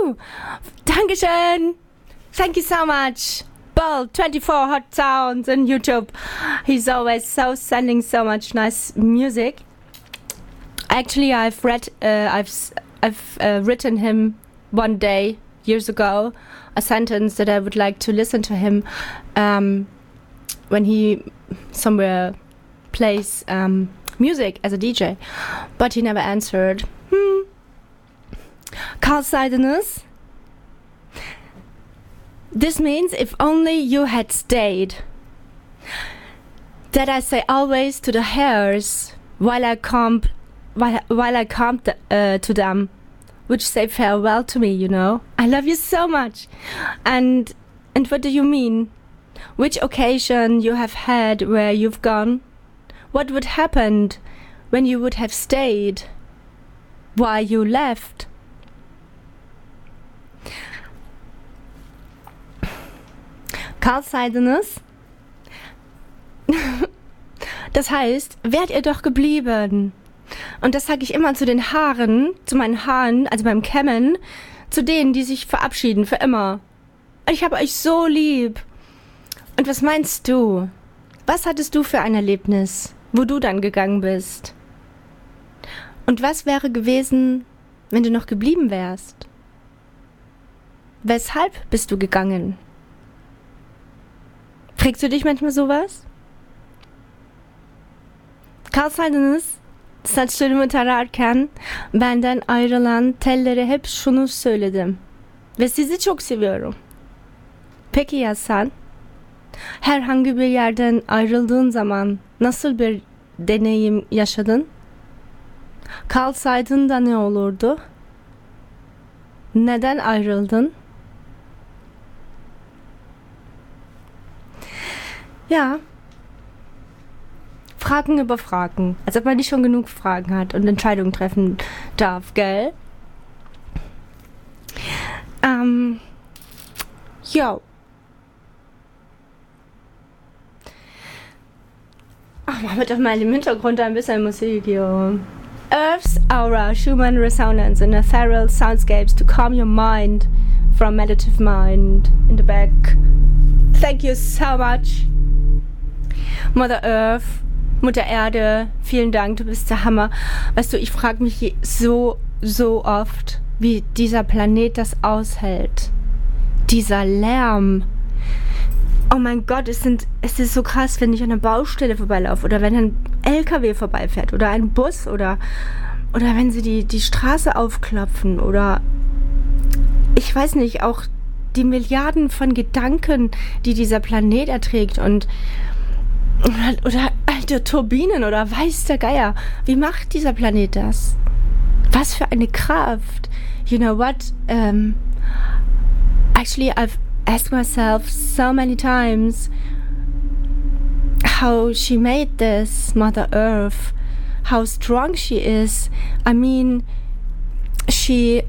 Woo! Dankeschön. Thank you so much. Bold 24 Hot Sounds on YouTube. He's always sending so much nice music. Actually, I've written him one day years ago a sentence that I would like to listen to him when he somewhere plays music as a DJ, but he never answered. Carl Sidenus. This means if only you had stayed. That I say always to the hairs while I come to them, which say farewell to me, you know. I love you so much. And what do you mean? Which occasion you have had where you've gone? What would happen when you would have stayed? Why you left? Carl Sidenus. Das heißt, wärt ihr doch geblieben. Und das sage ich immer zu den Haaren, zu meinen Haaren, also beim Kämmen, zu denen, die sich verabschieden für immer. Ich habe euch so lieb. Und was meinst du? Was hattest du für ein Erlebnis, wo du dann gegangen bist? Und was wäre gewesen, wenn du noch geblieben wärst? Weshalb bist du gegangen? Fragst du dich manchmal sowas? Carl Sidenus, saçlarımı tararken benden ayrılan tellere hep şunu söyledim. Ve sizi çok seviyorum. Peki ya sen? Herhangi bir yerden ayrıldığın zaman nasıl bir deneyim yaşadın? Kalsaydın da ne olurdu? Neden ayrıldın? Ja. Fragen über Fragen. Als ob man nicht schon genug Fragen hat und Entscheidungen treffen darf, gell? Jo. Ach, mach mit doch mal im Hintergrund ein bisschen Musik hier. Earth's aura, Schumann resonance and ethereal soundscapes to calm your mind from meditative mind in the back. Thank you so much. Mother Earth, Mutter Erde, vielen Dank, du bist der Hammer. Weißt du, ich frage mich so oft, wie dieser Planet das aushält. Dieser Lärm. Oh mein Gott, es ist so krass, wenn ich an einer Baustelle vorbeilaufe oder wenn ein LKW vorbeifährt oder ein Bus oder wenn sie die Straße aufklopfen oder ich weiß nicht, auch die Milliarden von Gedanken, die dieser Planet erträgt oder alte Turbinen oder weiß der Geier. Wie macht dieser Planet das? Was für eine Kraft. You know what? Actually, I've asked myself so many times how she made this, Mother Earth, how strong she is. I mean, she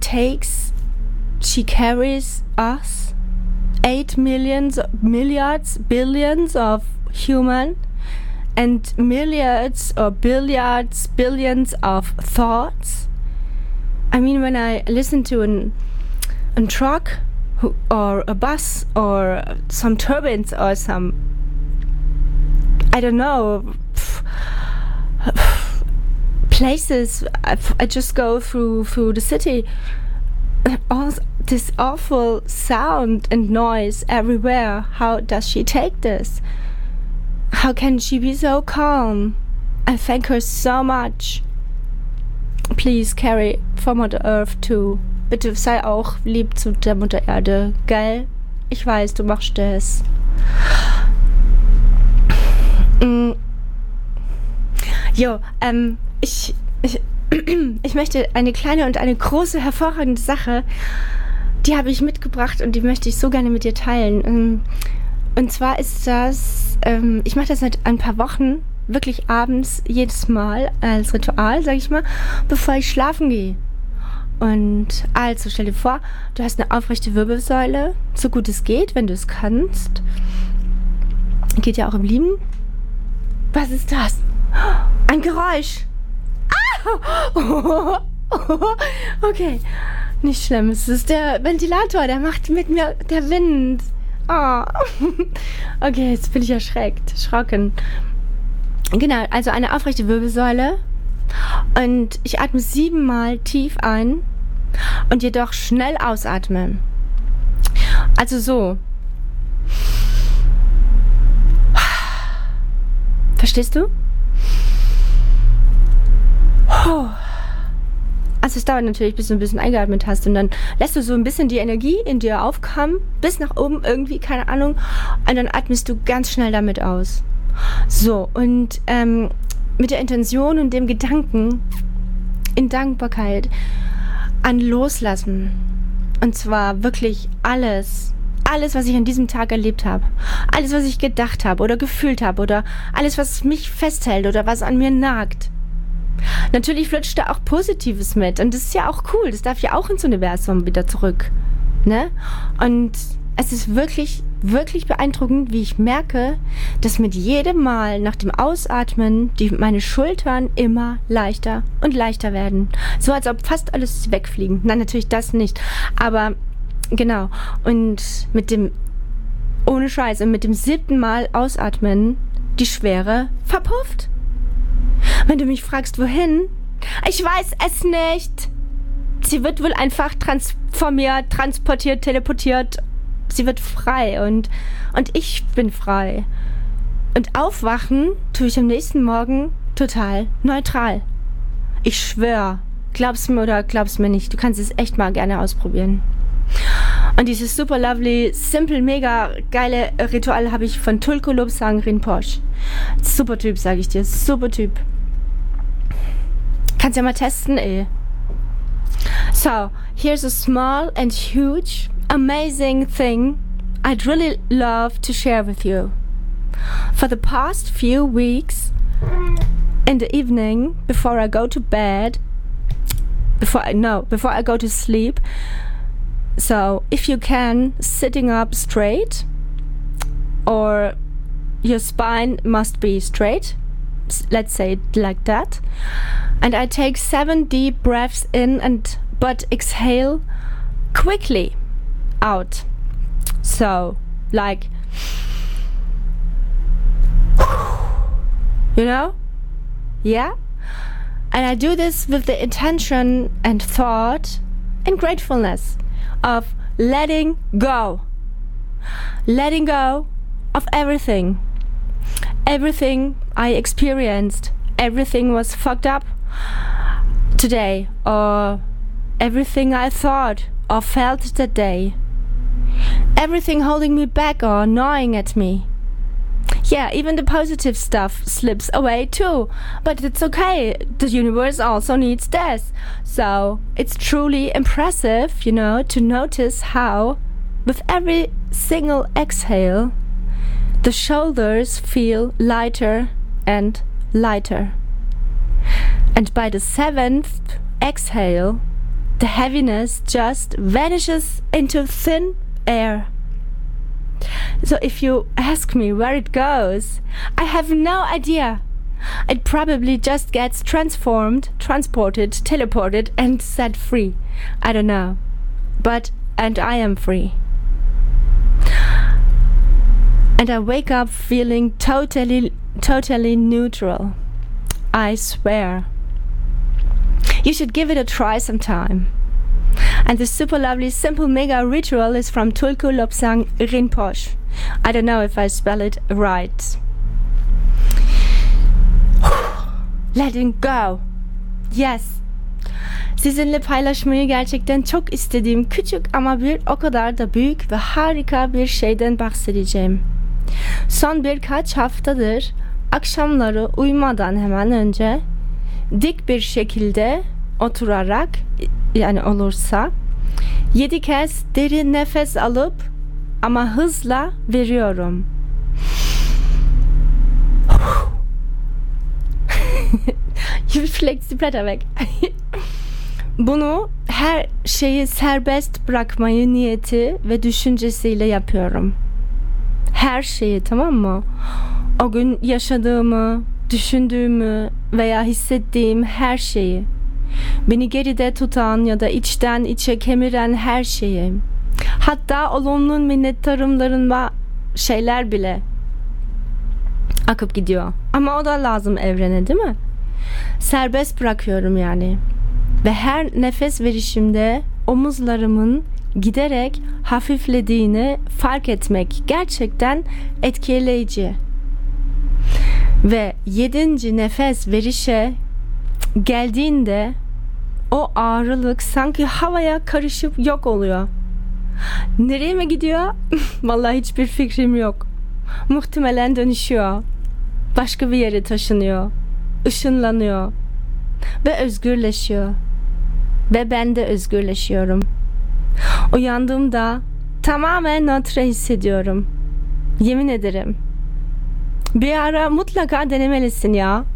carries us, 8 milliards, billions of human and milliards or billions of thoughts. I mean, when I listen to a truck or a bus or some turbines or some, I don't know, places, I just go through the city, all this awful sound and noise everywhere. How does she take this? How can she be so calm? I thank her so much. Please, Carrie, for Mother Earth too. Bitte sei auch lieb zu der Mutter Erde, gell? Ich weiß, du machst das. Jo, ich möchte eine kleine und eine große, hervorragende Sache, die habe ich mitgebracht und die möchte ich so gerne mit dir teilen. Und zwar ist das, ich mache das seit ein paar Wochen, wirklich abends jedes Mal als Ritual, sag ich mal, bevor ich schlafen gehe. Und also stell dir vor, du hast eine aufrechte Wirbelsäule, so gut es geht, wenn du es kannst. Geht ja auch im Liegen. Was ist das? Ein Geräusch. Ah! Okay. Nicht schlimm, es ist der Ventilator, der macht mit mir der Wind. Oh. Okay, jetzt bin ich erschrocken. Genau, also eine aufrechte Wirbelsäule. Und ich atme 7-mal tief ein und jedoch schnell ausatmen. Also so. Verstehst du? Also es dauert natürlich, bis du ein bisschen eingeatmet hast und dann lässt du so ein bisschen die Energie in dir aufkommen, bis nach oben irgendwie, keine Ahnung, und dann atmest du ganz schnell damit aus. So, und mit der Intention und dem Gedanken in Dankbarkeit an Loslassen. Und zwar wirklich alles, was ich an diesem Tag erlebt habe, alles, was ich gedacht habe oder gefühlt habe oder alles, was mich festhält oder was an mir nagt. Natürlich flutscht da auch Positives mit und das ist ja auch cool, das darf ja auch ins Universum wieder zurück, ne? Und es ist wirklich, wirklich beeindruckend, wie ich merke, dass mit jedem Mal nach dem Ausatmen meine Schultern immer leichter und leichter werden. So als ob fast alles wegfliegen. Nein, natürlich das nicht, aber genau. Und ohne Scheiß, und mit dem 7. Mal Ausatmen die Schwere verpufft. Wenn du mich fragst, wohin? Ich weiß es nicht. Sie wird wohl einfach transformiert, transportiert, teleportiert. Sie wird frei und ich bin frei. Und aufwachen tue ich am nächsten Morgen total neutral. Ich schwöre. Glaub's mir oder glaub's mir nicht. Du kannst es echt mal gerne ausprobieren. Und dieses super lovely, simple, mega geile Ritual habe ich von Tulku Lobsang Rinpoche. Super Typ, sage ich dir. Super Typ. Kannst ja mal testen, eh. So, here's a small and huge, amazing thing I'd really love to share with you. For the past few weeks, in the evening, before I go to bed, before I go to sleep, so if you can, sitting up straight, or your spine must be straight, let's say it like that, and I take 7 deep breaths in but exhale quickly out. So, like, you know? Yeah? And I do this with the intention and thought and gratefulness of letting go. Letting go of everything. Everything I experienced. Everything was fucked up today. Or everything I thought or felt that day. Everything holding me back or gnawing at me. Yeah, even the positive stuff slips away too. But it's okay. The universe also needs this. So it's truly impressive, you know, to notice how with every single exhale, the shoulders feel lighter and lighter. And by the 7th exhale, the heaviness just vanishes into thin air. So if you ask me where it goes, I have no idea. It probably just gets transformed, transported, teleported, and set free. I don't know. And I am free. And I wake up feeling totally neutral. I swear. You should give it a try sometime. And the super lovely, simple, mega ritual is from Tulku Lobsang Rinpoche. I don't know if I spell it right. Letting go. Yes. Sizinle paylaşmayı gerçekten çok istediğim küçük ama bir o kadar da büyük ve harika bir şeyden bahsedeceğim. Son birkaç haftadır akşamları uyumadan hemen önce dik bir şekilde oturarak, yani olursa 7 kez derin nefes alıp ama hızla veriyorum. Flex die Blätter weg. Bunu her şeyi serbest bırakmayı niyeti ve düşüncesiyle yapıyorum. Her şeyi, tamam mı? O gün yaşadığımı, düşündüğümü veya hissettiğim her şeyi. Beni geride tutan ya da içten içe kemiren her şeyi. Hatta olumlu minnettarımlarıma şeyler bile akıp gidiyor. Ama o da lazım evrene, değil mi? Serbest bırakıyorum yani. Ve her nefes verişimde omuzlarımın giderek hafiflediğini fark etmek gerçekten etkileyici. Ve 7. nefes verişe geldiğinde o ağırlık sanki havaya karışıp yok oluyor. Nereye mi gidiyor? Vallahi hiçbir fikrim yok. Muhtemelen dönüşüyor. Başka bir yere taşınıyor. Işınlanıyor. Ve özgürleşiyor. Ve ben de özgürleşiyorum. Uyandığımda tamamen nötr hissediyorum. Yemin ederim. Bir ara mutlaka denemelisin ya.